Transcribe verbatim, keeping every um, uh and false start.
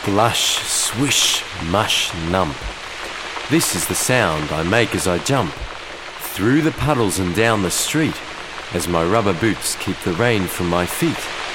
Splush, swish, mush, nump. This is the sound I make as I jump through the puddles and down the street, as my rubber boots keep the rain from my feet.